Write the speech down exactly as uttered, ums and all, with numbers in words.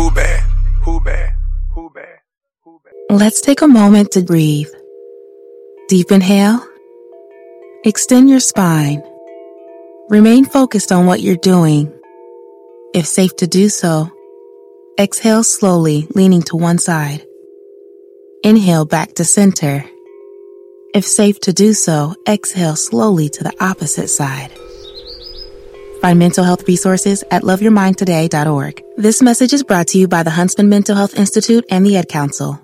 Who bad? Who bad? Who bad? Who bad? Let's take a moment to breathe. Deep inhale. Extend your spine. Remain focused on what you're doing. If safe to do so, exhale slowly, leaning to one side. Inhale back to center. If safe to do so, exhale slowly to the opposite side. Find mental health resources at love your mind today dot org. This message is brought to you by the Huntsman Mental Health Institute and the Ad Council.